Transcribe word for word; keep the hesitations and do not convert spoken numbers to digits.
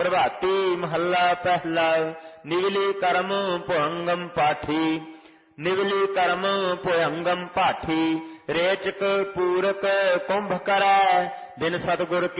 ਪ੍ਰਭਾਤੀ ਮਹੱਲਾ ਪਹਿਲਾ। ਨਿਵਲੀ ਕਰਮ ਭੁਅੰਗਮ ਪਾਠੀ, ਨਿਵਲੀ ਕਰਮ ਭੁਅੰਗਮ ਪਾਠੀ। ਰੇਚਕ ਪੂਰਕ ਕੁੰਭ ਕਰੈ, ਬਿਨ ਸਤਿਗੁਰ